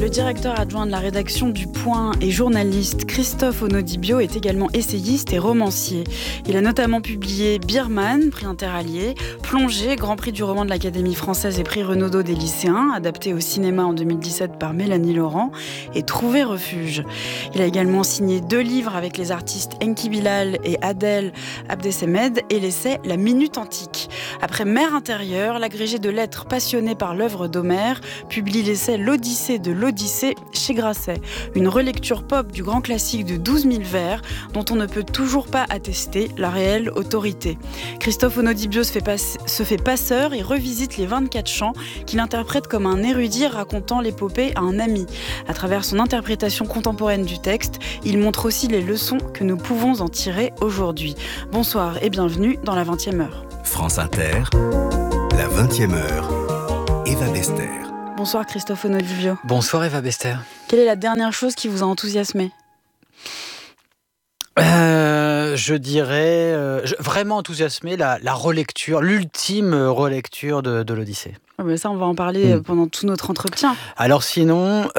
Le directeur adjoint de la rédaction du Point et journaliste Christophe Onodibio est également essayiste et romancier. Il a notamment publié Birman, prix Interallié, Plongée, grand prix du roman de l'Académie française et prix Renaudot des lycéens, adapté au cinéma en 2017 par Mélanie Laurent, et Trouver refuge. Il a également signé 2 livres avec les artistes Enki Bilal et Adel Abdesemed et l'essai La Minute Antique. Après Mer intérieure, l'agrégé de lettres passionné par l'œuvre d'Homère publie l'essai L'Odyssée de l'Odyssée chez Grasset, une relecture pop du grand classique de 12 000 vers dont on ne peut toujours pas attester la réelle autorité. Christophe Onodibio se fait passeur et revisite les 24 chants qu'il interprète comme un érudit racontant l'épopée à un ami. À travers son interprétation contemporaine du texte, il montre aussi les leçons que nous pouvons en tirer aujourd'hui. Bonsoir et bienvenue dans la 20e heure. France Inter, la 20e heure, Eva Bester. Bonsoir Christophe Onodibio. Bonsoir Eva Bester. Quelle est la dernière chose qui vous a enthousiasmé ? Je dirais vraiment enthousiasmé la relecture, l'ultime relecture de l'Odyssée. Oh mais ça, on va en parler pendant tout notre entretien. Alors sinon,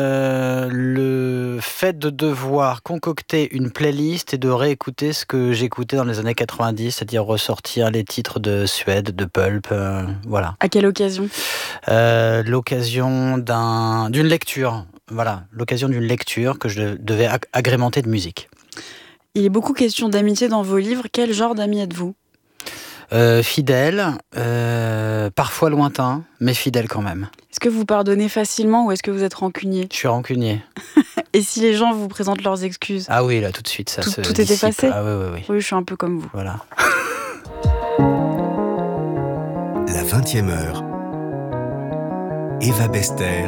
le fait de devoir concocter une playlist et de réécouter ce que j'écoutais dans les années 90, c'est-à-dire ressortir les titres de Suède, de Pulp, voilà. À quelle occasion ? L'occasion d'une lecture, voilà, l'occasion d'une lecture que je devais agrémenter de musique. Il est beaucoup question d'amitié dans vos livres. Quel genre d'amis êtes-vous ? Fidèle, parfois lointain, mais fidèle quand même. Est-ce que vous pardonnez facilement ou est-ce que vous êtes rancunier ? Je suis rancunier. Et si les gens vous présentent leurs excuses ? Ah oui, là tout de suite, ça se tout est effacé ? Ah oui. Oui, je suis un peu comme vous. Voilà. La 20e heure, Eva Bester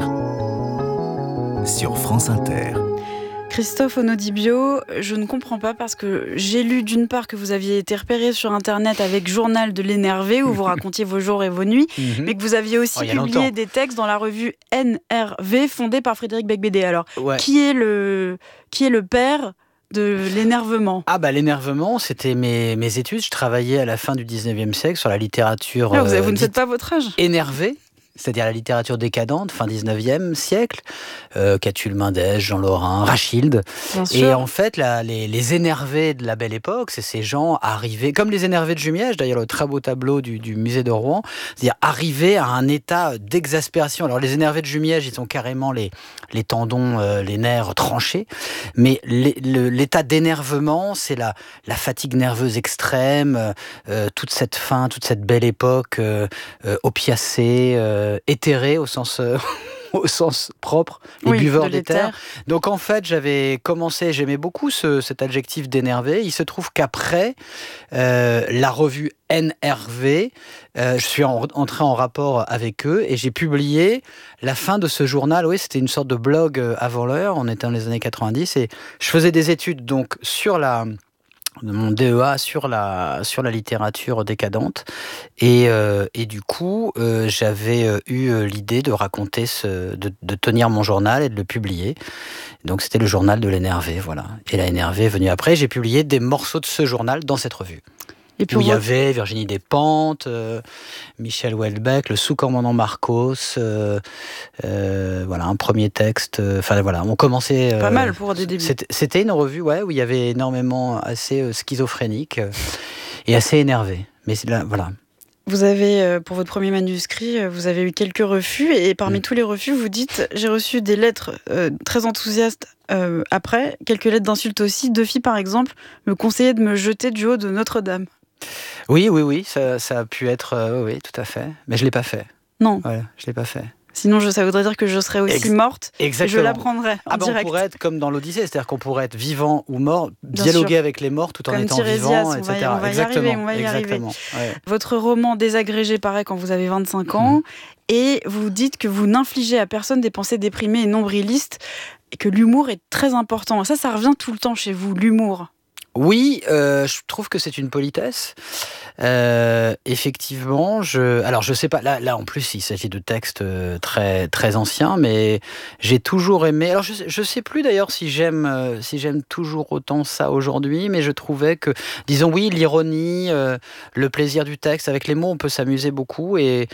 sur France Inter. Christophe Onodibio, je ne comprends pas parce que j'ai lu d'une part que vous aviez été repéré sur Internet avec Journal de l'énervé où vous racontiez vos jours et vos nuits, mais que vous aviez aussi publié des textes dans la revue NRV fondée par Frédéric Becbédé. Alors, qui est le père de l'énervement ? Ah bah l'énervement, c'était mes études. Je travaillais à la fin du 19e siècle sur la littérature vous ne faites pas votre âge. Énervée. C'est-à-dire la littérature décadente, fin 19e siècle, Catulle Mendès, Jean Lorrain, Rachilde. Et en fait, les énervés de la Belle Époque, c'est ces gens arrivés, comme les énervés de Jumièges, d'ailleurs le très beau tableau du musée de Rouen, c'est-à-dire arrivés à un état d'exaspération. Alors les énervés de Jumièges, ils ont carrément les tendons, les nerfs tranchés, mais l'état d'énervement, c'est la fatigue nerveuse extrême, toute cette fin, toute cette Belle Époque opiacée, éthéré au sens propre, les buveurs d'éther. Donc en fait, j'aimais beaucoup cet adjectif d'énervé. Il se trouve qu'après la revue NRV, je suis entré en rapport avec eux et j'ai publié la fin de ce journal. Oui, c'était une sorte de blog avant l'heure, on était dans les années 90 et je faisais des études donc sur de mon DEA sur la littérature décadente et du coup j'avais eu l'idée de raconter de tenir mon journal et de le publier. Donc c'était le journal de l'énervé, voilà. Et la énervé est venue après. J'ai publié des morceaux de ce journal dans cette revue. Et puis où il y avait Virginie Despentes, Michel Houellebecq, le sous-commandant Marcos, voilà, un premier texte. Enfin voilà, on commençait. Pas mal pour des débuts. C'était une revue, où il y avait énormément assez schizophrénique et assez énervé. Mais là, voilà. Vous avez, pour votre premier manuscrit, vous avez eu quelques refus et parmi tous les refus, vous dites « J'ai reçu des lettres très enthousiastes après, quelques lettres d'insultes aussi. 2 filles, par exemple, me conseillaient de me jeter du haut de Notre-Dame. » Oui, ça a pu être, oui, tout à fait. Mais je ne l'ai pas fait. Non. Voilà, je ne l'ai pas fait. Sinon, ça voudrait dire que je serais aussi morte. Exactement. Et je l'apprendrais en direct. On pourrait être comme dans l'Odyssée, c'est-à-dire qu'on pourrait être vivant ou mort, dialoguer avec les morts tout en étant vivant, etc. On va y arriver. Ouais. Votre roman Désagrégé paraît quand vous avez 25 ans et vous dites que vous n'infligez à personne des pensées déprimées et nombrilistes et que l'humour est très important. Ça revient tout le temps chez vous, l'humour. Oui, je trouve que c'est une politesse. Effectivement, alors je sais pas. Là, en plus, il s'agit de textes très très anciens, mais j'ai toujours aimé. Alors, je sais plus d'ailleurs si j'aime toujours autant ça aujourd'hui, mais je trouvais que, disons, oui, l'ironie, le plaisir du texte, avec les mots, on peut s'amuser beaucoup. Et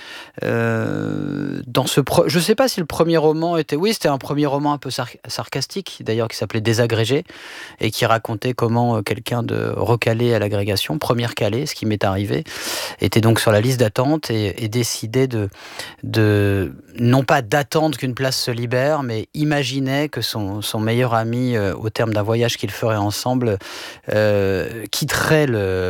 dans je sais pas si le premier roman c'était un premier roman un peu sarcastique, d'ailleurs, qui s'appelait Désagrégé et qui racontait comment quelqu'un de recalé à l'agrégation, première calée, ce qui m'est arrivé, était donc sur la liste d'attente et décidait de non pas d'attendre qu'une place se libère, mais imaginait que son meilleur ami, au terme d'un voyage qu'ils feraient ensemble, quitterait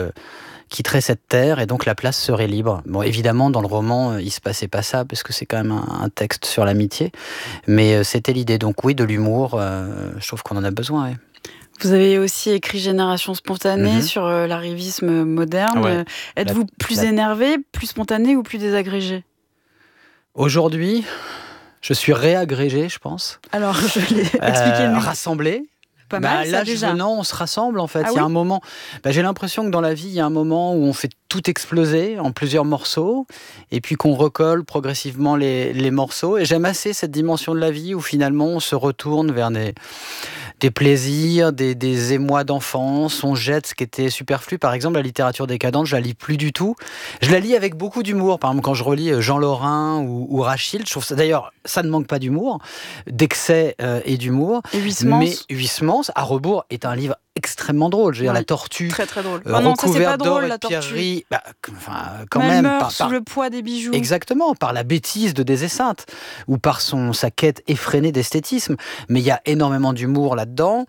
cette terre et donc la place serait libre. Bon, évidemment, dans le roman, il se passait pas ça parce que c'est quand même un texte sur l'amitié, mais c'était l'idée. Donc oui, de l'humour, je trouve qu'on en a besoin. Ouais. Vous avez aussi écrit Génération spontanée sur l'arrivisme moderne. Ouais. Êtes-vous plus énervé, plus spontané ou plus désagrégé ? Aujourd'hui, je suis réagrégé, je pense. Alors, je l'ai expliqué. Rassemblé. Pas mal, ça, là, déjà. Non, on se rassemble en fait. Ah il y a oui un moment. J'ai l'impression que dans la vie, il y a un moment où on fait tout exploser en plusieurs morceaux, et puis qu'on recolle progressivement les morceaux. Et j'aime assez cette dimension de la vie où finalement on se retourne vers des plaisirs, des émois d'enfance, on jette ce qui était superflu. Par exemple, la littérature décadente, je la lis plus du tout. Je la lis avec beaucoup d'humour. Par exemple, quand je relis Jean Lorrain ou Rachilde, je trouve ça, d'ailleurs, ça ne manque pas d'humour, d'excès et d'humour. Et Huysmans. Mais Huysmans, à rebours, est un livre extrêmement drôle. Je veux dire, la tortue, très très drôle. non, ça c'est pas drôle, et la de pierreries, quand mais même, elle meurt sous le poids des bijoux. Exactement, par la bêtise de Des Esseintes ou par sa quête effrénée d'esthétisme. Mais il y a énormément d'humour là-dedans.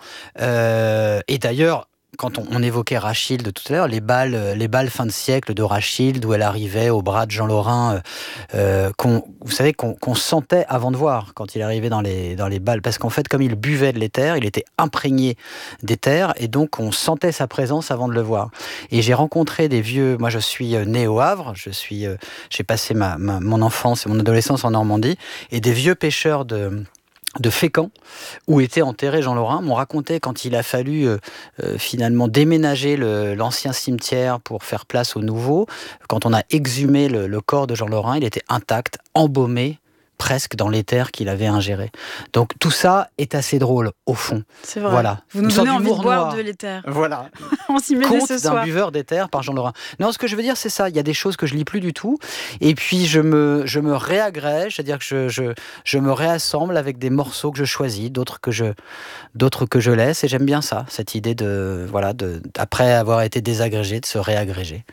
Et d'ailleurs, quand on évoquait Rachilde tout à l'heure, les balles fin de siècle de Rachilde, où elle arrivait au bras de Jean Lorrain, vous savez, qu'on sentait avant de voir quand il arrivait dans les balles, parce qu'en fait, comme il buvait de l'éther, il était imprégné d'éther, et donc on sentait sa présence avant de le voir. Et j'ai rencontré des vieux. Moi, je suis né au Havre, j'ai passé mon enfance et mon adolescence en Normandie, et des vieux pêcheurs de Fécamp, où était enterré Jean Lorrain, m'ont raconté quand il a fallu finalement déménager l'ancien cimetière pour faire place au nouveau. Quand on a exhumé le corps de Jean Lorrain, il était intact, embaumé, presque dans l'éther qu'il avait ingéré. Donc tout ça est assez drôle, au fond. C'est vrai. Voilà. Vous nous donnez envie de boire de l'éther. Voilà. On s'y met Conte ce soir. d'un buveur d'éther par Jean Lorrain. Non, ce que je veux dire, c'est ça. Il y a des choses que je lis plus du tout. Et puis, je me réagrège, c'est-à-dire que je me réassemble avec des morceaux que je choisis, d'autres que je laisse. Et j'aime bien ça, cette idée après avoir été désagrégé, de se réagréger.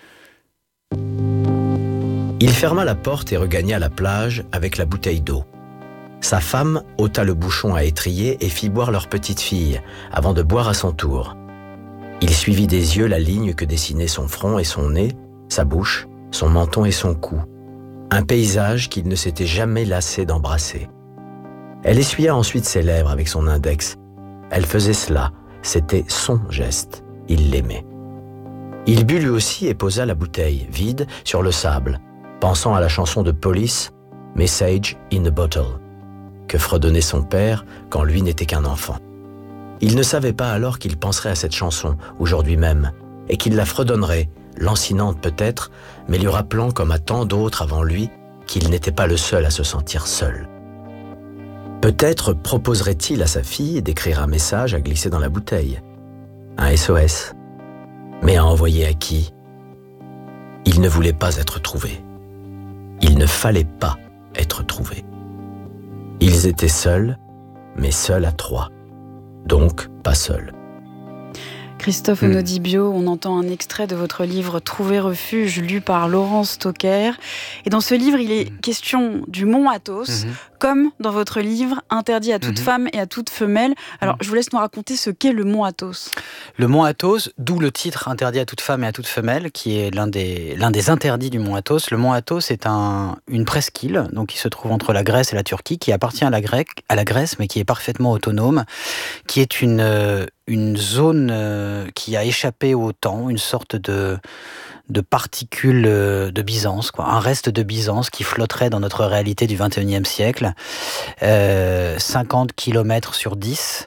Il ferma la porte et regagna la plage avec la bouteille d'eau. Sa femme ôta le bouchon à étriller et fit boire leur petite fille, avant de boire à son tour. Il suivit des yeux la ligne que dessinaient son front et son nez, sa bouche, son menton et son cou. Un paysage qu'il ne s'était jamais lassé d'embrasser. Elle essuya ensuite ses lèvres avec son index. Elle faisait cela, c'était son geste, il l'aimait. Il but lui aussi et posa la bouteille, vide, sur le sable, pensant à la chanson de Police, « Message in a Bottle », que fredonnait son père quand lui n'était qu'un enfant. Il ne savait pas alors qu'il penserait à cette chanson, aujourd'hui même, et qu'il la fredonnerait, lancinante peut-être, mais lui rappelant, comme à tant d'autres avant lui, qu'il n'était pas le seul à se sentir seul. Peut-être proposerait-il à sa fille d'écrire un message à glisser dans la bouteille. Un SOS. Mais à envoyer à qui ? Il ne voulait pas être trouvé. Il ne fallait pas être trouvé. Ils étaient seuls, mais seuls à trois. Donc, pas seuls. Christophe Onodibio, on entend un extrait de votre livre « Trouver refuge » lu par Laurence Stocker. Et dans ce livre, il est question du mont Athos, comme dans votre livre « Interdit à toute femme et à toute femelle ». Alors, je vous laisse nous raconter ce qu'est le mont Athos. Le mont Athos, d'où le titre « Interdit à toute femme et à toute femelle », qui est l'un des interdits du mont Athos. Le mont Athos est une presqu'île, donc qui se trouve entre la Grèce et la Turquie, qui appartient à la Grèce, mais qui est parfaitement autonome, qui est une zone qui a échappé au temps, une sorte de particules de Byzance, quoi. Un reste de Byzance qui flotterait dans notre réalité du XXIe siècle. 50 km sur 10.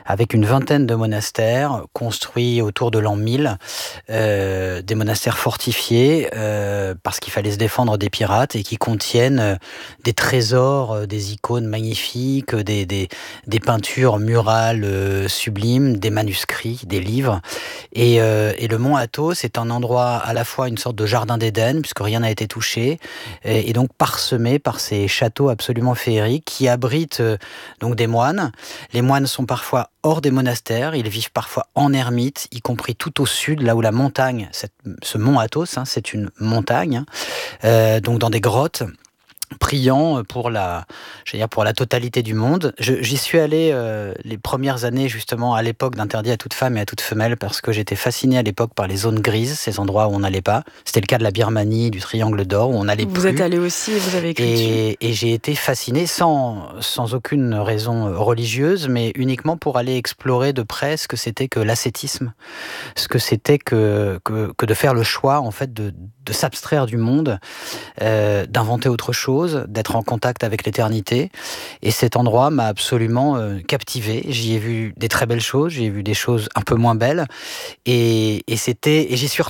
avec une vingtaine de monastères construits autour de l'an 1000, des monastères fortifiés parce qu'il fallait se défendre des pirates et qui contiennent des trésors, des icônes magnifiques, des peintures murales sublimes, des manuscrits, des livres. Et le mont Athos est un endroit à la fois une sorte de jardin d'Éden, puisque rien n'a été touché, et donc parsemé par ces châteaux absolument féeriques qui abritent donc des moines. Les moines sont parfois hors des monastères, ils vivent parfois en ermite, y compris tout au sud, là où la montagne, ce mont Athos, c'est une montagne, donc dans des grottes, priant pour la totalité du monde. J'y suis allé les premières années, justement, à l'époque d'Interdit à toute femme et à toute femelle, parce que j'étais fasciné à l'époque par les zones grises, ces endroits où on n'allait pas. C'était le cas de la Birmanie, du Triangle d'Or, où on n'allait plus. Vous êtes allé aussi, vous avez écrit et j'ai été fasciné, sans aucune raison religieuse, mais uniquement pour aller explorer de près ce que c'était que l'ascétisme, ce que c'était que de faire le choix, en fait, de s'abstraire du monde, d'inventer autre chose, d'être en contact avec l'éternité. Et cet endroit m'a absolument captivé. J'y ai vu des très belles choses, j'y ai vu des choses un peu moins belles. Et j'y suis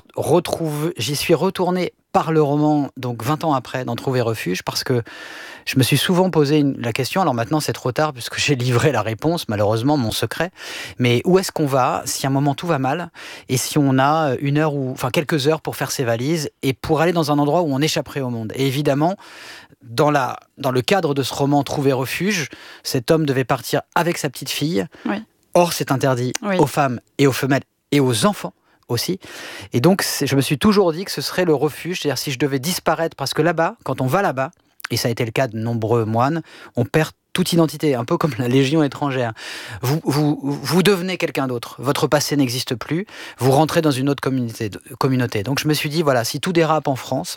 retourné par le roman, donc 20 ans après, d'en trouver refuge, parce que je me suis souvent posé la question, alors maintenant c'est trop tard puisque j'ai livré la réponse, malheureusement, mon secret, mais où est-ce qu'on va si à un moment tout va mal, et si on a quelques heures pour faire ses valises, et pour aller dans un endroit où on échapperait au monde. Et évidemment, dans le cadre de ce roman Trouver refuge, cet homme devait partir avec sa petite fille. Oui. Or, c'est interdit aux femmes et aux femelles et aux enfants aussi. Et donc, je me suis toujours dit que ce serait le refuge, c'est-à-dire si je devais disparaître, parce que là-bas, quand on va là-bas, et ça a été le cas de nombreux moines, on perd toute identité, un peu comme la Légion étrangère. Vous devenez quelqu'un d'autre, votre passé n'existe plus, vous rentrez dans une autre communauté. Donc je me suis dit, voilà, si tout dérape en France,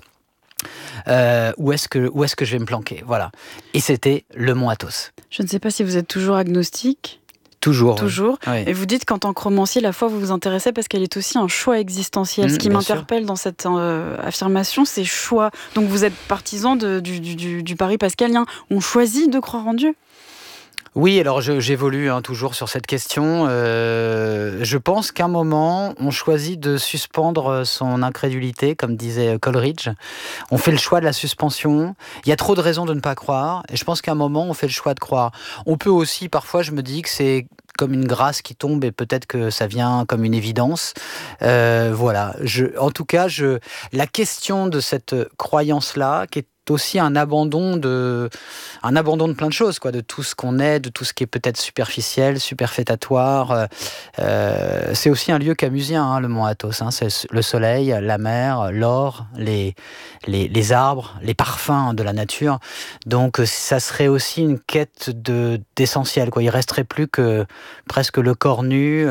où est-ce que je vais me planquer, voilà. Et c'était le mont Athos. Je ne sais pas si vous êtes toujours agnostique. Toujours. Oui. Et vous dites qu'en tant que romancier, la foi, vous vous intéressez parce qu'elle est aussi un choix existentiel. Ce qui m'interpelle dans cette affirmation, c'est choix. Donc vous êtes partisan du pari pascalien. On choisit de croire en Dieu ? Oui, alors j'évolue toujours sur cette question. Je pense qu'à un moment, on choisit de suspendre son incrédulité, comme disait Coleridge. On fait le choix de la suspension. Il y a trop de raisons de ne pas croire. Et je pense qu'à un moment, on fait le choix de croire. On peut aussi, parfois, je me dis que c'est comme une grâce qui tombe et peut-être que ça vient comme une évidence. Voilà. En tout cas, la question de cette croyance-là, qui est aussi un abandon de plein de choses, quoi, de tout ce qu'on est, de tout ce qui est peut-être superficiel, superfétatoire. C'est aussi un lieu camusien, le mont Athos. C'est le soleil, la mer, l'or, les arbres, les parfums de la nature. Donc ça serait aussi une quête d'essentiel, quoi. Il resterait plus que presque le corps nu,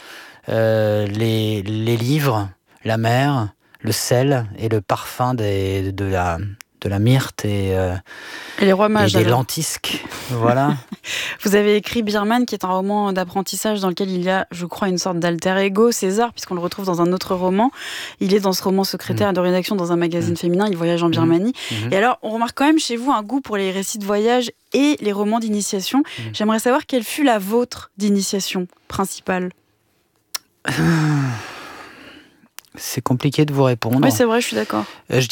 les livres, la mer, le sel et le parfum de la myrte et les rois mages, et des lentisques. Voilà. Vous avez écrit Birman, qui est un roman d'apprentissage dans lequel il y a, je crois, une sorte d'alter ego, César, puisqu'on le retrouve dans un autre roman. Il est dans ce roman secrétaire de rédaction dans un magazine féminin, il voyage en Birmanie. Et alors, on remarque quand même chez vous un goût pour les récits de voyage et les romans d'initiation. J'aimerais savoir quelle fut la vôtre d'initiation principale. C'est compliqué de vous répondre. Oui, c'est vrai, je suis d'accord. Je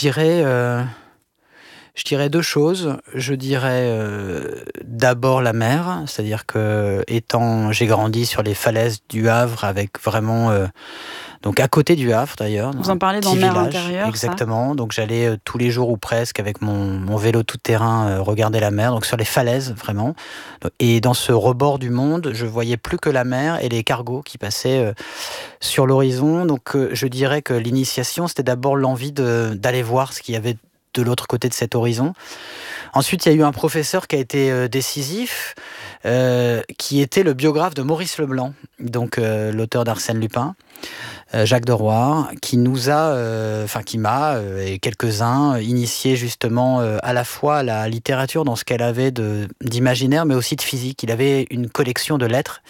dirais deux choses. Je dirais d'abord la mer, c'est-à-dire que j'ai grandi sur les falaises du Havre, avec vraiment donc à côté du Havre d'ailleurs. Vous en parlez dans Mer intérieure. Exactement. Ça. Donc j'allais tous les jours ou presque avec mon vélo tout-terrain regarder la mer, donc sur les falaises vraiment. Et dans ce rebord du monde, je voyais plus que la mer et les cargos qui passaient sur l'horizon. Donc je dirais que l'initiation, c'était d'abord l'envie d'aller voir ce qu'il y avait de l'autre côté de cet horizon. Ensuite, il y a eu un professeur qui a été décisif, qui était le biographe de Maurice Leblanc, donc l'auteur d'Arsène Lupin, Jacques de Roy, qui m'a et quelques-uns initiés justement à la fois à la littérature dans ce qu'elle avait d'imaginaire, mais aussi de physique. Il avait une collection de lettres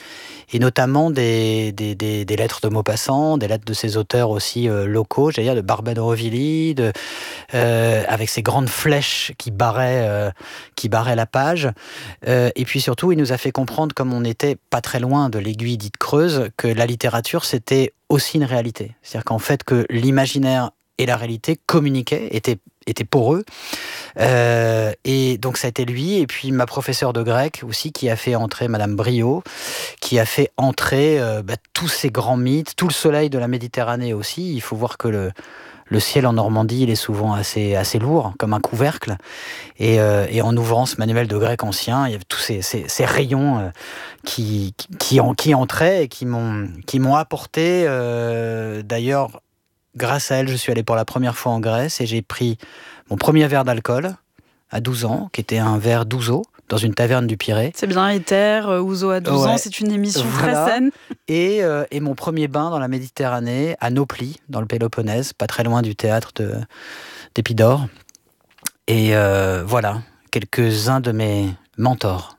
et notamment des lettres de Maupassant, des lettres de ces auteurs aussi locaux, j'allais dire de Barbado-Revilly, avec ces grandes flèches qui barraient la page. Et puis surtout, il nous a fait comprendre, comme on n'était pas très loin de l'aiguille dite creuse, que la littérature, c'était aussi une réalité. C'est-à-dire qu'en fait, que l'imaginaire et la réalité communiquaient, étaient poreux. Et donc ça a été lui, et puis ma professeure de grec aussi, qui a fait entrer Madame Brio, qui a fait entrer tous ces grands mythes, tout le soleil de la Méditerranée aussi. Il faut voir que le ciel en Normandie, il est souvent assez lourd, comme un couvercle. Et en ouvrant ce manuel de grec ancien, il y avait tous ces rayons qui entraient et qui m'ont apporté. D'ailleurs, grâce à elle, je suis allé pour la première fois en Grèce et j'ai pris mon premier verre d'alcool à 12 ans, qui était un verre d'ouzo, dans une taverne du Pirée. C'est bien, Éther, ouzo à 12 ans, c'est une émission très saine. Et mon premier bain dans la Méditerranée, à Nauplie, dans le Péloponnèse, pas très loin du théâtre d'Épidore. Et voilà, quelques-uns de mes mentors.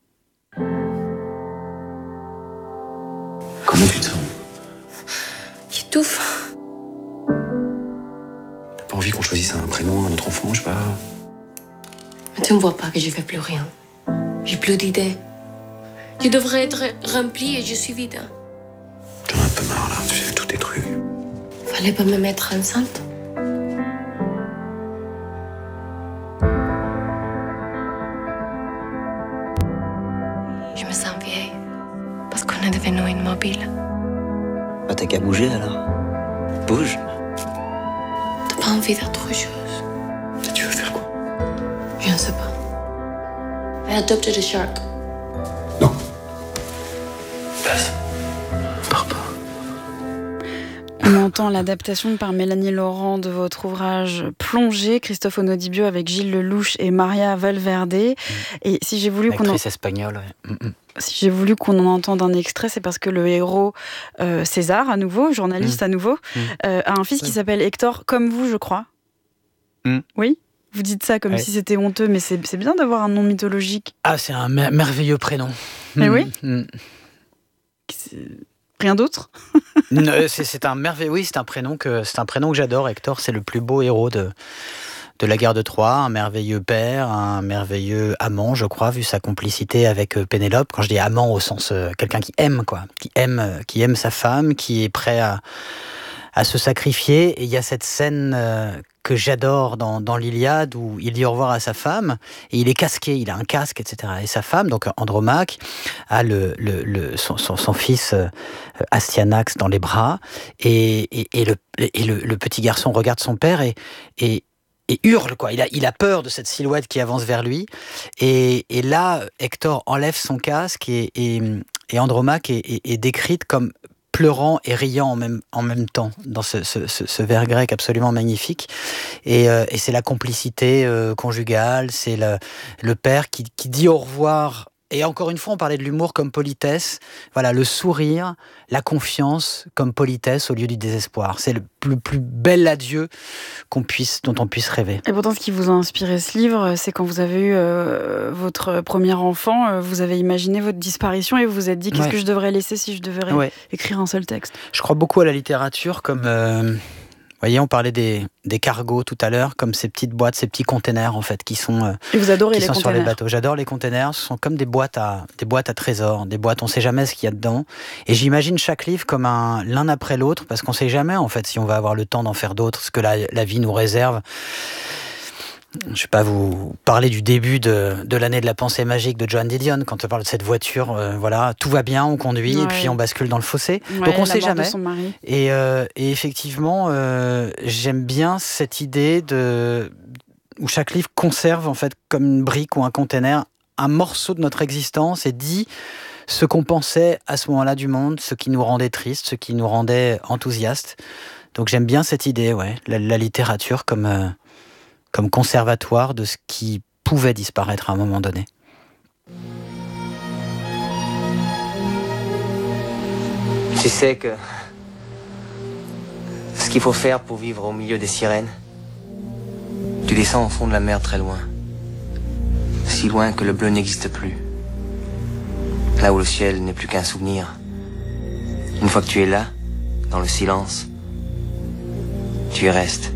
Comment tu te sens? J'étouffe. T'as pas envie qu'on choisisse un prénom à notre enfant, je sais pas? Mais tu ne vois pas que je fais plus rien. J'ai plus d'idées. Je devrais être remplie et je suis vide. J'en ai un peu marre là, tu sais, tous tes trucs. Fallait pas me mettre enceinte. Je me sens vieille. Parce qu'on est devenu immobile. Bah t'as qu'à bouger alors. Bouge. T'as pas envie d'autre chose? Et tu veux faire quoi? Je ne sais pas. I adopted a shark. Non. Passe. Pars pas. On entend l'adaptation par Mélanie Laurent de votre ouvrage Plongée, Christophe Onodibio avec Gilles Lelouch et Maria Valverde. Et si j'ai voulu actrice espagnole, ouais. Si j'ai voulu qu'on en entende un extrait, c'est parce que le héros, César, à nouveau, journaliste à nouveau, a un fils qui s'appelle Hector, comme vous, je crois. Oui ? Vous dites ça comme si c'était honteux, mais c'est bien d'avoir un nom mythologique. Ah, c'est un merveilleux prénom. Mais oui. Rien d'autre? C'est un merveilleux, c'est un prénom que j'adore. Hector, c'est le plus beau héros de la guerre de Troie, un merveilleux père, un merveilleux amant, je crois, vu sa complicité avec Pénélope. Quand je dis amant au sens quelqu'un qui aime, quoi, qui aime sa femme, qui est prêt à se sacrifier. Et il y a cette scène que j'adore dans l'Iliade où il dit au revoir à sa femme et il est casqué, il a un casque, etc. Et sa femme, donc Andromaque, a son fils Astyanax dans les bras et le petit garçon regarde son père et hurle, quoi. Il a peur de cette silhouette qui avance vers lui. Et là, Hector enlève son casque et Andromaque est décrite comme pleurant et riant en même temps dans ce vers grec absolument magnifique. Et c'est la complicité conjugale, c'est le père qui dit au revoir. Et encore une fois, on parlait de l'humour comme politesse. Voilà, le sourire, la confiance comme politesse au lieu du désespoir. C'est le plus bel adieu dont on puisse rêver. Et pourtant, ce qui vous a inspiré ce livre, c'est quand vous avez eu votre premier enfant, vous avez imaginé votre disparition et vous vous êtes dit qu'est-ce que je devrais laisser si je devais écrire un seul texte. Je crois beaucoup à la littérature comme... Vous voyez, on parlait des cargos tout à l'heure, comme ces petites boîtes, ces petits containers en fait, qui sont, et vous adorez les sur les bateaux. J'adore les containers, ce sont comme des boîtes à trésors, des boîtes, on ne sait jamais ce qu'il y a dedans. Et j'imagine chaque livre comme l'un après l'autre, parce qu'on ne sait jamais en fait si on va avoir le temps d'en faire d'autres, ce que la vie nous réserve. Je ne vais pas vous parler du début de l'année de la pensée magique de Joan Didion, quand on parle de cette voiture, voilà, tout va bien, on conduit, et puis on bascule dans le fossé. Donc on ne sait jamais. Et effectivement, j'aime bien cette idée où chaque livre conserve, en fait, comme une brique ou un container, un morceau de notre existence et dit ce qu'on pensait à ce moment-là du monde, ce qui nous rendait tristes, ce qui nous rendait enthousiastes. Donc j'aime bien cette idée, la littérature comme conservatoire de ce qui pouvait disparaître à un moment donné. Tu sais que ce qu'il faut faire pour vivre au milieu des sirènes, tu descends au fond de la mer très loin, si loin que le bleu n'existe plus, là où le ciel n'est plus qu'un souvenir. Une fois que tu es là, dans le silence, tu y restes.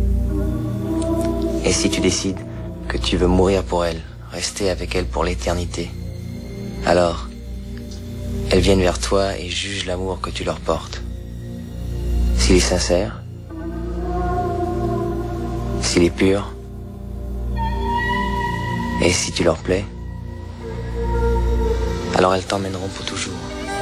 Et si tu décides que tu veux mourir pour elle, rester avec elle pour l'éternité, alors elles viennent vers toi et jugent l'amour que tu leur portes. S'il est sincère, s'il est pur, et si tu leur plais, alors elles t'emmèneront pour toujours.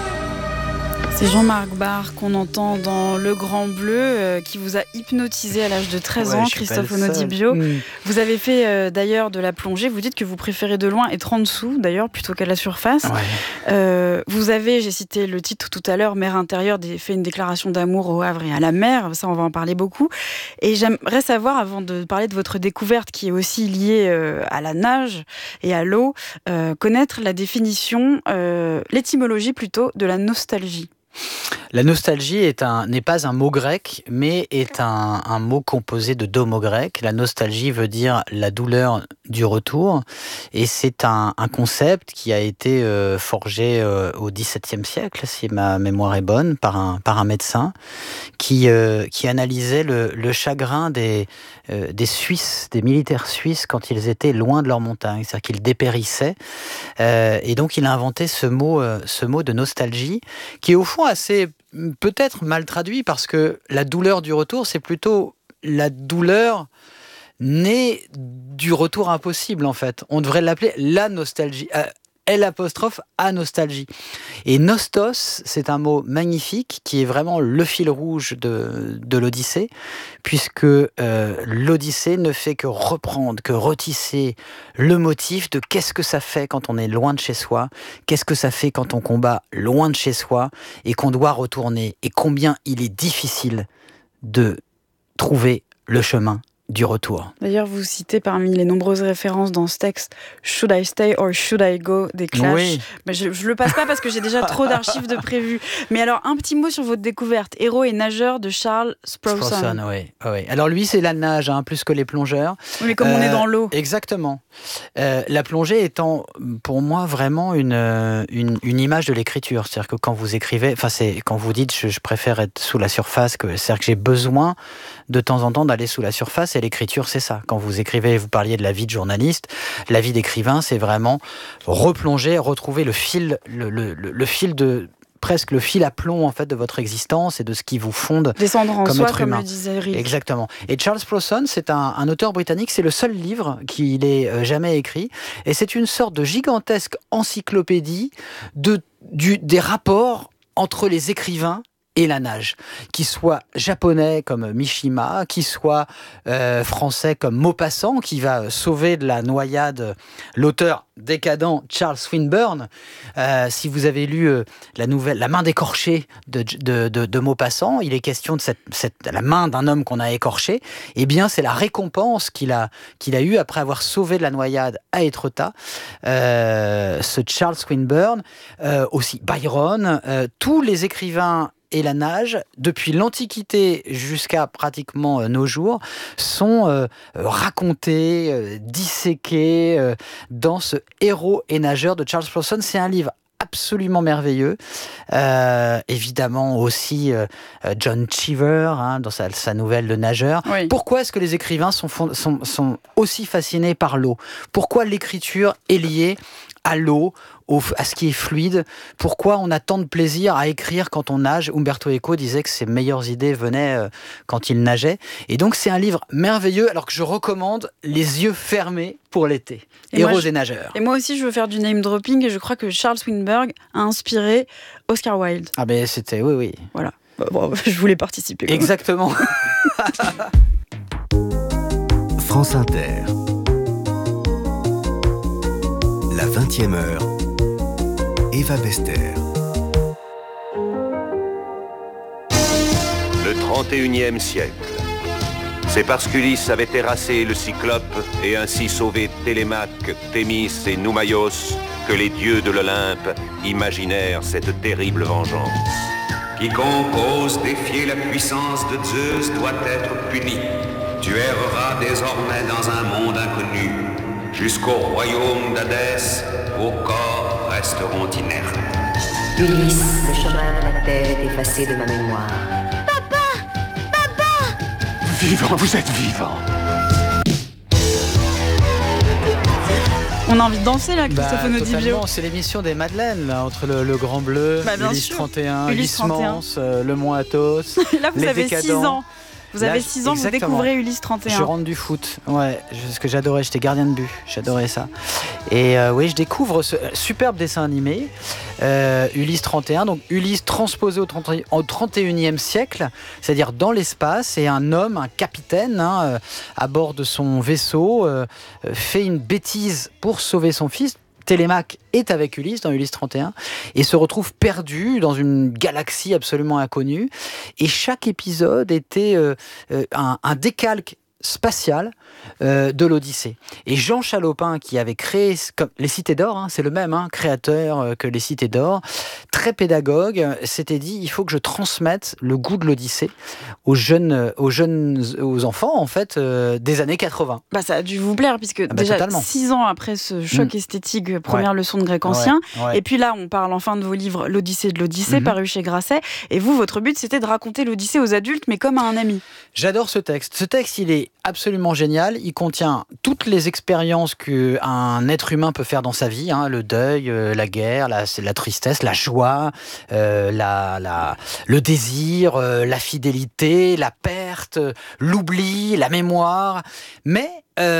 C'est Jean-Marc Barr qu'on entend dans Le Grand Bleu, qui vous a hypnotisé à l'âge de 13 ans, Christophe Onodibio. Vous avez fait d'ailleurs de la plongée. Vous dites que vous préférez de loin être en dessous, d'ailleurs, plutôt qu'à la surface. Ouais. Vous avez, j'ai cité le titre tout à l'heure, Mer intérieure, fait une déclaration d'amour au Havre et à la mer. Ça, on va en parler beaucoup. Et j'aimerais savoir, avant de parler de votre découverte, qui est aussi liée à la nage et à l'eau, connaître la définition, l'étymologie plutôt, de la nostalgie. La nostalgie n'est pas un mot grec, mais est un mot composé de deux mots grecs. La nostalgie veut dire la douleur du retour, et c'est un concept qui a été forgé au XVIIe siècle, si ma mémoire est bonne, par un médecin qui analysait le chagrin des Suisses, des militaires suisses, quand ils étaient loin de leur montagne, c'est-à-dire qu'ils dépérissaient, et donc il a inventé ce mot de nostalgie, qui est au fond assez peut-être mal traduit, parce que la douleur du retour, c'est plutôt la douleur née du retour impossible, en fait. On devrait l'appeler la nostalgie. L''A nostalgie. Et nostos, c'est un mot magnifique qui est vraiment le fil rouge de l'Odyssée, puisque l'Odyssée ne fait que reprendre, que retisser le motif de qu'est-ce que ça fait quand on est loin de chez soi, qu'est-ce que ça fait quand on combat loin de chez soi et qu'on doit retourner, et combien il est difficile de trouver le chemin du retour. D'ailleurs, vous citez parmi les nombreuses références dans ce texte Should I Stay or Should I Go des Clash. Oui. Mais je le passe pas parce que j'ai déjà trop d'archives de prévues. Mais alors, un petit mot sur votre découverte. Héros et nageur de Charles Sprawson. Oui. Alors lui, c'est la nage, plus que les plongeurs. Oui, mais comme on est dans l'eau. Exactement. La plongée étant pour moi vraiment une image de l'écriture. C'est-à-dire que quand vous écrivez, quand vous dites je préfère être sous la surface, c'est-à-dire que j'ai besoin de temps en temps d'aller sous la surface. Et l'écriture, c'est ça. Quand vous écrivez, vous parliez de la vie de journaliste, la vie d'écrivain, c'est vraiment replonger, retrouver le fil presque le fil à plomb, en fait, de votre existence et de ce qui vous fonde descendre en comme soi, être humain. comme le disait Rick. Exactement. Et Charles Sprawson, c'est un auteur britannique, c'est le seul livre qu'il ait jamais écrit, et c'est une sorte de gigantesque encyclopédie des rapports entre les écrivains et la nage, qui soit japonais comme Mishima, qui soit français comme Maupassant, qui va sauver de la noyade l'auteur décadent Charles Swinburne. Si vous avez lu la nouvelle La main d'écorché de Maupassant, il est question de la main d'un homme qu'on a écorché. Eh bien, c'est la récompense qu'il a eue après avoir sauvé de la noyade à Étretat. Ce Charles Swinburne, aussi Byron, tous les écrivains et la nage, depuis l'Antiquité jusqu'à pratiquement nos jours, sont racontés, disséqués dans ce Héros et nageur de Charles Sprawson. C'est un livre absolument merveilleux. Évidemment aussi John Cheever, dans sa nouvelle Le Nageur. Oui. Pourquoi est-ce que les écrivains sont aussi fascinés par l'eau ? Pourquoi l'écriture est liée à l'eau, à ce qui est fluide? Pourquoi on a tant de plaisir à écrire quand on nage? Umberto Eco disait que ses meilleures idées venaient quand il nageait. Et donc c'est un livre merveilleux, alors que je recommande les yeux fermés pour l'été. Héros et nageurs. Et moi aussi je veux faire du name dropping, et je crois que Charles Swinburne a inspiré Oscar Wilde. Ah ben c'était, oui. Voilà, je voulais participer. Exactement. France Inter. La 20e heure, Eva Bester. Le 31e siècle. C'est parce qu'Ulysse avait terrassé le Cyclope et ainsi sauvé Télémaque, Thémis et Noumaios que les dieux de l'Olympe imaginèrent cette terrible vengeance. Quiconque ose défier la puissance de Zeus doit être puni. Tu erreras désormais dans un monde inconnu. Jusqu'au royaume d'Hadès, vos corps resteront inertes. Ulysse, le chemin de la terre est effacé de ma mémoire. Vivant, vous êtes vivant. On a envie de danser là, Christophe Onodibio. C'est l'émission des Madeleines, là, entre le Grand Bleu, Ulysse 31, Ulysse Mance, le Mont Athos. Là, vous avez 6 ans. Vous avez 6 ans, vous découvrez Ulysse 31. Je rentre du foot, ouais, ce que j'adorais, j'étais gardien de but, j'adorais ça. Et oui, je découvre ce superbe dessin animé, Ulysse 31, donc Ulysse transposé au 31e siècle, c'est-à-dire dans l'espace, et un homme, un capitaine, à bord de son vaisseau, fait une bêtise pour sauver son fils. Télémaque est avec Ulysse dans Ulysse 31 et se retrouve perdu dans une galaxie absolument inconnue. Et chaque épisode était un décalque spatial de l'Odyssée. Et Jean Chalopin, qui avait créé les Cités d'Or, c'est le même créateur que les Cités d'Or, très pédagogue, s'était dit il faut que je transmette le goût de l'Odyssée aux enfants en fait des années 80. Ça a dû vous plaire puisque déjà totalement. 6 ans après ce choc esthétique, première leçon de grec ancien, et puis là on parle enfin de vos livres l'Odyssée de l'Odyssée paru chez Grasset, et vous votre but c'était de raconter l'Odyssée aux adultes mais comme à un ami. J'adore ce texte. Ce texte il est absolument génial. Il contient toutes les expériences qu'un être humain peut faire dans sa vie, le deuil, la guerre, la tristesse, la joie, le désir, la fidélité, la perte, l'oubli, la mémoire. Mais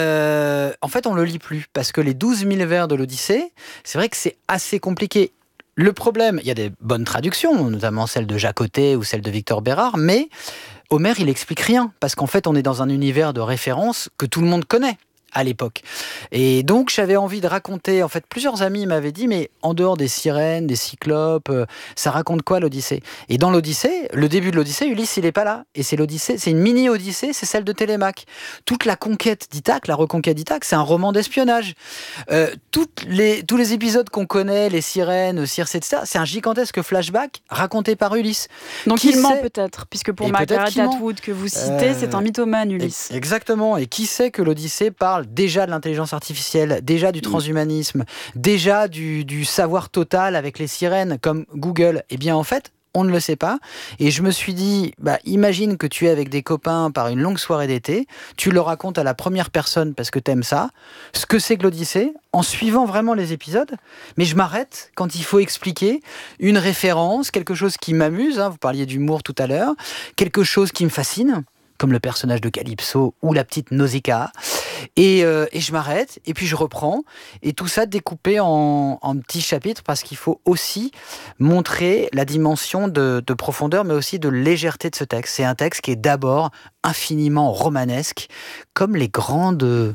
en fait, on ne le lit plus parce que les 12 000 vers de l'Odyssée, c'est vrai que c'est assez compliqué. Le problème, il y a des bonnes traductions, notamment celle de Jacotet ou celle de Victor Bérard, mais Homère, il explique rien, parce qu'en fait, on est dans un univers de référence que tout le monde connaît à l'époque. Et donc, j'avais envie de raconter, en fait, plusieurs amis m'avaient dit, mais en dehors des sirènes, des cyclopes, ça raconte quoi l'Odyssée ? Et dans l'Odyssée, le début de l'Odyssée, Ulysse, il n'est pas là. Et c'est l'Odyssée, c'est une mini-Odyssée, c'est celle de Télémaque. Toute la conquête d'Ithaque, la reconquête d'Ithaque, c'est un roman d'espionnage. Tous les épisodes qu'on connaît, les sirènes, Circé, etc., c'est un gigantesque flashback raconté par Ulysse. Donc il ment peut-être, puisque pour Margaret Atwood que vous citez, c'est un mythomane, Ulysse. Exactement. Et qui sait que l'Odyssée parle déjà de l'intelligence artificielle, déjà du transhumanisme, déjà du savoir total avec les sirènes comme Google. Eh bien en fait, on ne le sait pas. Et je me suis dit, imagine que tu es avec des copains par une longue soirée d'été, tu le racontes à la première personne parce que t'aimes ça, ce que c'est que l'Odyssée, en suivant vraiment les épisodes. Mais je m'arrête quand il faut expliquer une référence, quelque chose qui m'amuse, vous parliez d'humour tout à l'heure, quelque chose qui me fascine, comme le personnage de Calypso ou la petite Nausicaa. Et je m'arrête, et puis je reprends, et tout ça découpé en petits chapitres, parce qu'il faut aussi montrer la dimension de profondeur, mais aussi de légèreté de ce texte. C'est un texte qui est d'abord infiniment romanesque, comme les grands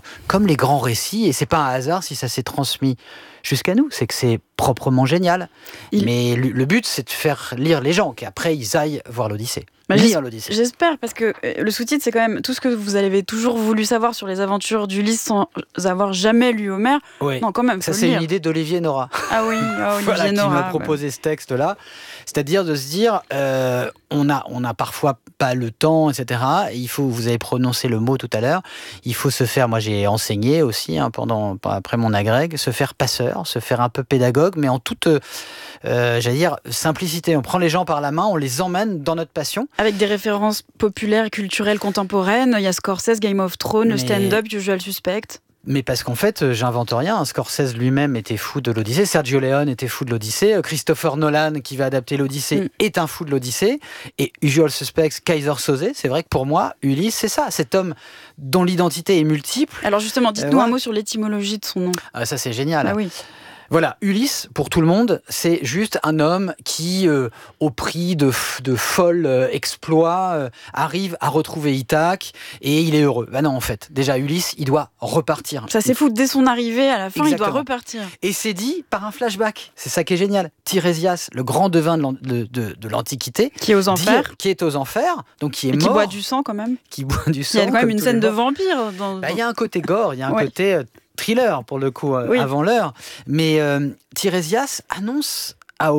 récits, et c'est pas un hasard si ça s'est transmis jusqu'à nous, c'est que c'est proprement génial. Mais le but, c'est de faire lire les gens, qu'après ils aillent voir l'Odyssée. Lire l'Odyssée. J'espère, parce que le sous-titre, c'est quand même tout ce que vous avez toujours voulu savoir sur les aventures d'Ulysse sans avoir jamais lu Homère. Oui. Non, quand même, ça c'est une idée d'Olivier Nora. Ah oui, Olivier Nora. Qui m'a proposé ce texte-là. C'est-à-dire de se dire, on a parfois pas le temps, etc. Et vous avez prononcé le mot tout à l'heure, il faut se faire, moi j'ai enseigné aussi, après mon agrég, se faire passeur, se faire un peu pédagogue, mais en toute, j'allais dire, simplicité. On prend les gens par la main, on les emmène dans notre passion. Avec des références populaires, culturelles, contemporaines, il y a Scorsese, Game of Thrones, le stand-up, Usual Suspect. Mais parce qu'en fait, j'invente rien. Scorsese lui-même était fou de l'Odyssée. Sergio Leone était fou de l'Odyssée. Christopher Nolan, qui va adapter l'Odyssée, est un fou de l'Odyssée. Et Usual Suspects, Kaiser Soze, c'est vrai que pour moi, Ulysse, c'est ça. Cet homme dont l'identité est multiple. Alors justement, dites-nous un mot sur l'étymologie de son nom. Ah, ça, c'est génial. Ah oui. Voilà, Ulysse, pour tout le monde, c'est juste un homme qui, au prix de folles exploits, arrive à retrouver Ithaque et il est heureux. Non, en fait, déjà, Ulysse, il doit repartir. Ça, c'est fou. Dès son arrivée, à la fin, Exactement. Il doit repartir. Et c'est dit par un flashback. C'est ça qui est génial. Tirésias, le grand devin de l'Antiquité. Qui est aux enfers. Qui est aux enfers, donc qui est mort. Qui boit du sang, quand même. Qui boit du sang. Il y a quand même une scène de vampire. Il y a un côté gore, il y a un côté... thriller pour le coup, avant l'heure. Mais Tirésias annonce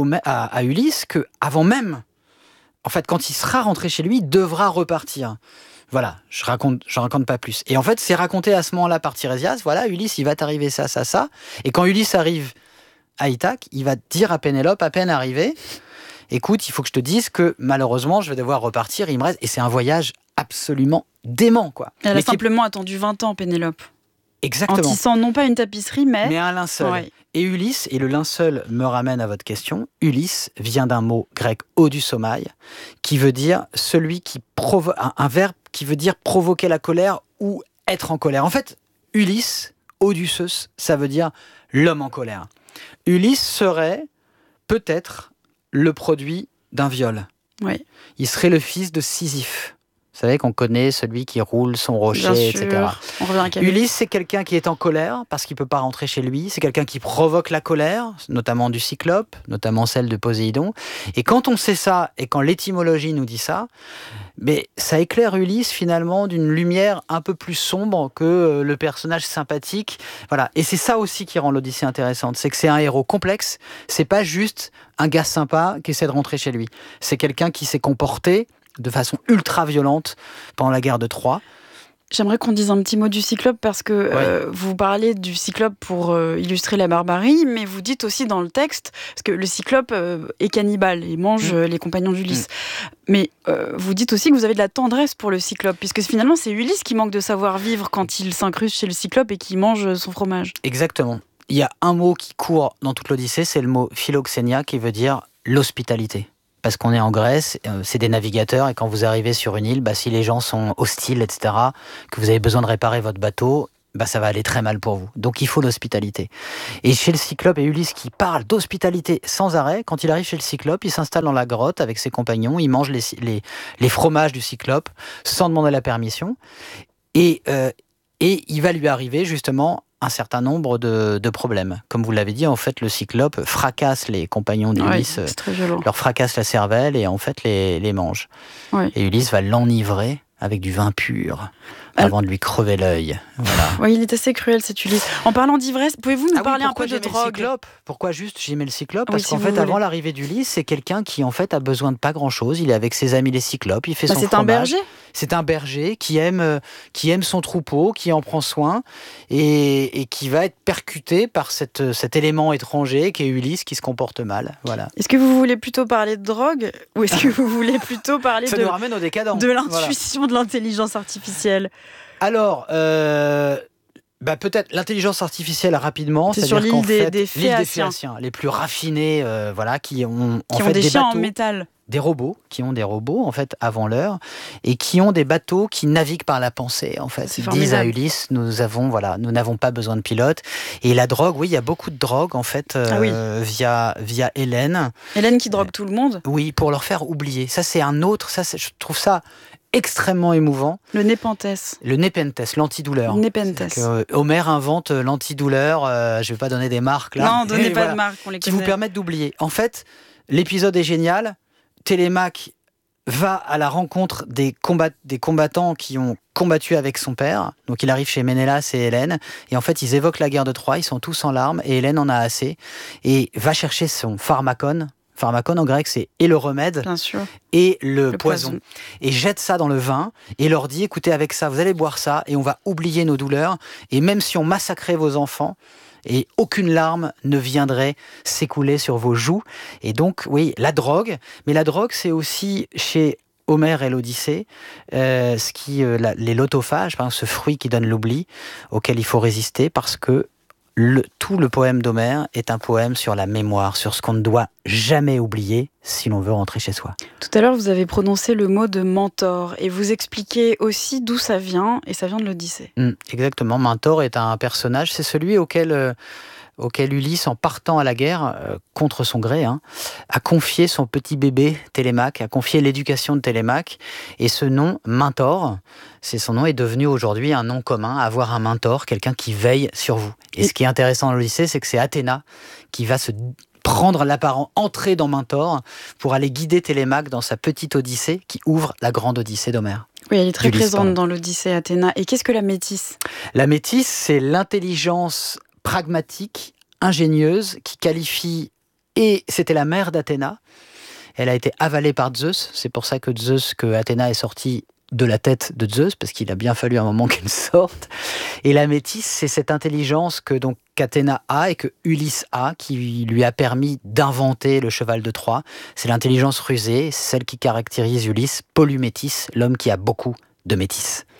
à Ulysse que avant même, en fait, quand il sera rentré chez lui, il devra repartir. Voilà, je raconte pas plus. Et en fait, c'est raconté à ce moment-là par Tirésias. Voilà, Ulysse, il va t'arriver ça, ça, ça. Et quand Ulysse arrive à Ithaque, il va dire à Pénélope, à peine arrivé, écoute, il faut que je te dise que malheureusement, je vais devoir repartir, il me reste... Et c'est un voyage absolument dément, quoi. Elle a simplement attendu 20 ans, Pénélope. Exactement. En tissant non pas une tapisserie, mais un linceul. Ouais. Et Ulysse, et le linceul me ramène à votre question, Ulysse vient d'un mot grec odusomai, qui veut dire celui qui provoque, un verbe qui veut dire provoquer la colère ou être en colère. En fait, Ulysse, Odysseus, ça veut dire l'homme en colère. Ulysse serait peut-être le produit d'un viol. Oui. Il serait le fils de Sisyphe. Vous savez qu'on connaît celui qui roule son rocher, etc. On revient à Ulysse, c'est quelqu'un qui est en colère parce qu'il ne peut pas rentrer chez lui. C'est quelqu'un qui provoque la colère, notamment du Cyclope, notamment celle de Poséidon. Et quand on sait ça, et quand l'étymologie nous dit ça, mais ça éclaire Ulysse finalement d'une lumière un peu plus sombre que le personnage sympathique. Voilà. Et c'est ça aussi qui rend l'Odyssée intéressante. C'est que c'est un héros complexe. C'est pas juste un gars sympa qui essaie de rentrer chez lui. C'est quelqu'un qui s'est comporté de façon ultra violente pendant la guerre de Troie. J'aimerais qu'on dise un petit mot du Cyclope parce que vous parlez du Cyclope pour illustrer la barbarie, mais vous dites aussi dans le texte, parce que le Cyclope est cannibale et mange les compagnons d'Ulysse. Mais vous dites aussi que vous avez de la tendresse pour le Cyclope, puisque finalement c'est Ulysse qui manque de savoir-vivre quand il s'incruste chez le Cyclope et qui mange son fromage. Exactement. Il y a un mot qui court dans toute l'Odyssée, c'est le mot philoxénia qui veut dire l'hospitalité. Parce qu'on est en Grèce, c'est des navigateurs, et quand vous arrivez sur une île, si les gens sont hostiles, etc., que vous avez besoin de réparer votre bateau, ça va aller très mal pour vous. Donc il faut l'hospitalité. Et chez le Cyclope et Ulysse qui parlent d'hospitalité sans arrêt, quand il arrive chez le Cyclope, il s'installe dans la grotte avec ses compagnons, il mange les fromages du Cyclope sans demander la permission, et il va lui arriver justement un certain nombre de problèmes. Comme vous l'avez dit, en fait, le Cyclope fracasse les compagnons d'Ulysse, leur fracasse la cervelle et en fait les mange. Oui. Et Ulysse va l'enivrer avec du vin pur avant de lui crever l'œil. Voilà. Oui, il est assez cruel cet Ulysse. En parlant d'ivresse, pouvez-vous nous parler un peu de drogue ? Pourquoi juste j'aimais le Cyclope ? Parce qu'en fait, avant l'arrivée d'Ulysse, c'est quelqu'un qui en fait a besoin de pas grand-chose. Il est avec ses amis les Cyclopes, il fait son fromage. C'est un berger ? C'est un berger qui aime son troupeau, qui en prend soin et qui va être percuté par cet élément étranger qui est Ulysse qui se comporte mal. Voilà. Est-ce que vous voulez plutôt parler de drogue ou est-ce que vous voulez plutôt parler Ça nous ramène au décadent. De l'intuition de l'intelligence artificielle ? Alors, peut-être l'intelligence artificielle rapidement. C'est sur l'île des Phéaciens, les plus raffinés, qui ont des chiens en métal. Des robots, qui ont des robots, en fait, avant l'heure, et qui ont des bateaux qui naviguent par la pensée, en fait. Ils disent à Ulysse, nous n'avons pas besoin de pilote. Et la drogue, oui, il y a beaucoup de drogue, en fait, via Hélène. Hélène qui drogue tout le monde ? Oui, pour leur faire oublier. Ça, c'est un autre, je trouve ça extrêmement émouvant. Le Népenthes. Le Népenthes, l'antidouleur. Népenthes. Homère invente l'antidouleur, je ne vais pas donner des marques, là. Non, donnez pas de marques, on les qui connaît. vous permettent d'oublier. En fait, l'épisode est génial. Télémaque va à la rencontre des combattants qui ont combattu avec son père. Donc il arrive chez Ménélas et Hélène. Et en fait, ils évoquent la guerre de Troie. Ils sont tous en larmes. Et Hélène en a assez. Et va chercher son pharmacone. Pharmacone en grec, c'est et le remède bien sûr. Et le poison. Et jette ça dans le vin et leur dit, écoutez, avec ça, vous allez boire ça et on va oublier nos douleurs. Et même si on massacrait vos enfants, et aucune larme ne viendrait s'écouler sur vos joues. Et donc, oui, la drogue. Mais la drogue, c'est aussi chez Homère et l'Odyssée, les lotophages, par exemple, ce fruit qui donne l'oubli, auquel il faut résister parce que tout le poème d'Homère est un poème sur la mémoire, sur ce qu'on ne doit jamais oublier si l'on veut rentrer chez soi. Tout à l'heure, vous avez prononcé le mot de mentor et vous expliquez aussi d'où ça vient, et ça vient de l'Odyssée. Exactement, Mentor est un personnage, c'est celui auquel Ulysse, en partant à la guerre, contre son gré, a confié son petit bébé Télémaque, a confié l'éducation de Télémaque, et ce nom, Mentor, son nom est devenu aujourd'hui un nom commun, avoir un mentor, quelqu'un qui veille sur vous. Et ce qui est intéressant dans l'Odyssée, c'est que c'est Athéna qui va se prendre l'apparent, entrer dans Mentor, pour aller guider Télémaque dans sa petite Odyssée, qui ouvre la grande Odyssée d'Homère. Oui, elle est très présente dans l'Odyssée, Athéna. Et qu'est-ce que la métisse ? La métisse, c'est l'intelligence pragmatique, ingénieuse, qui qualifie, et c'était la mère d'Athéna, elle a été avalée par Zeus, c'est pour ça que Athéna est sortie de la tête de Zeus, parce qu'il a bien fallu un moment qu'elle sorte. Et la métisse, c'est cette intelligence que donc qu'Athéna a et que Ulysse a, qui lui a permis d'inventer le cheval de Troie. C'est l'intelligence rusée, c'est celle qui caractérise Ulysse, polymétis, l'homme qui a beaucoup de métis.